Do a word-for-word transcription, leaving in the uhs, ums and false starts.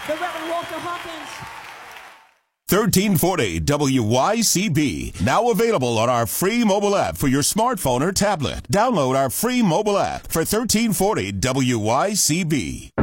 the Reverend Walter Hawkins. thirteen forty W Y C B. Now available on our free mobile app for your smartphone or tablet. Download our free mobile app for thirteen forty W Y C B.